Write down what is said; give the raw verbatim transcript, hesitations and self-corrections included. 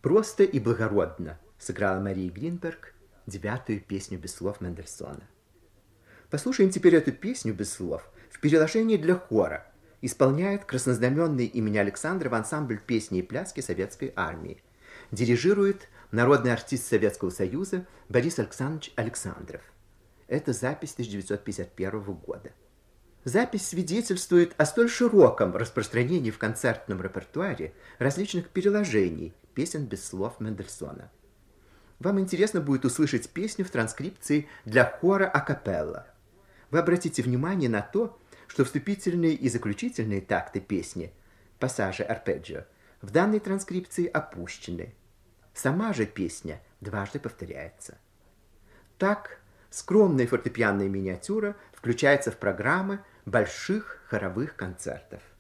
Просто и благородно сыграла Мария Гринберг девятую песню без слов Мендельсона. Послушаем теперь эту песню без слов в переложении для хора. Исполняет краснознаменный имени Александрова ансамбль песни и пляски Советской армии. Дирижирует народный артист Советского Союза Борис Александрович Александров. Это запись тысяча девятьсот пятьдесят первого года. Запись свидетельствует о столь широком распространении в концертном репертуаре различных переложений песен без слов Мендельсона. Вам интересно будет услышать песню в транскрипции для хора акапелла. Вы обратите внимание на то, что вступительные и заключительные такты песни, пассажи арпеджио, в данной транскрипции опущены. Сама же песня дважды повторяется. Так, скромная фортепианная миниатюра включается в программы больших хоровых концертов.